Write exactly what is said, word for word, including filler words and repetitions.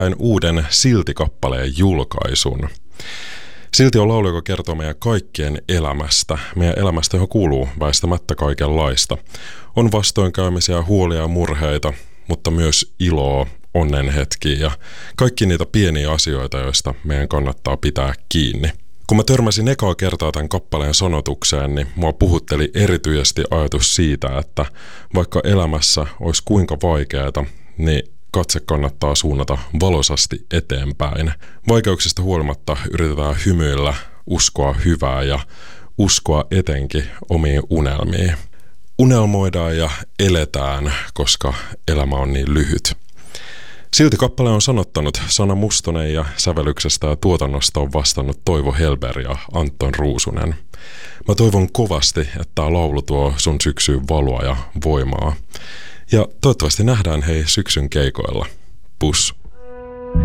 sain uuden Silti-kappaleen julkaisun. Silti on laulu, joka kertoo meidän kaikkien elämästä. Meidän elämästä, johon kuuluu väistämättä kaikenlaista. On vastoinkäymisiä, huolia ja murheita, mutta myös iloa, onnenhetkiä ja kaikki niitä pieniä asioita, joista meidän kannattaa pitää kiinni. Kun mä törmäsin ekaa kertaa tämän kappaleen sanotukseen, niin mua puhutteli erityisesti ajatus siitä, että vaikka elämässä olisi kuinka vaikeaa, niin katse kannattaa suunnata valoisasti eteenpäin. Vaikeuksista huolimatta yritetään hymyillä, uskoa hyvää ja uskoa etenkin omiin unelmiin. Unelmoidaan ja eletään, koska elämä on niin lyhyt. Silti kappale on sanottanut Sanna Mustonen ja sävellyksestä ja tuotannosta on vastannut Toivo Helber ja Anton Ruusunen. Mä toivon kovasti, että tää laulu tuo sun syksyyn valoa ja voimaa. Ja toivottavasti nähdään hei syksyn keikoilla. Pus!